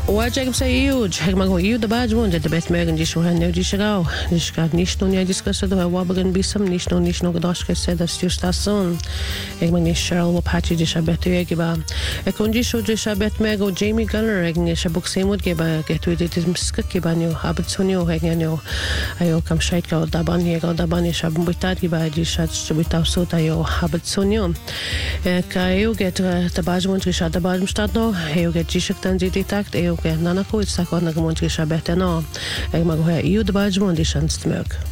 Wajag sa iyo, jag mag iyo da badge mo, da bet megan di shuhan ne di shagaw. Di shgad nishno ni discuss do wabagan bisam nishno gadash ke said as station. Jag mag ni Cheryl Wapachi di shabet ye ba. E konji sho di shabet mego Jamie Gunner eg ni shabuk semud ge ba get with it miska ke ba ni habet sonio eg ni ayo kam shait ka da ban ye ga da ban shab butat ge ba di shat butat so ta yo habet sonio. Ka yo get da badge mo di shad da badge stad no, yo get di shaktan di takt eu ke nana ko sa ko na gmont ke shabet no. Eg mag ho iyo da badge mo di shan stmök.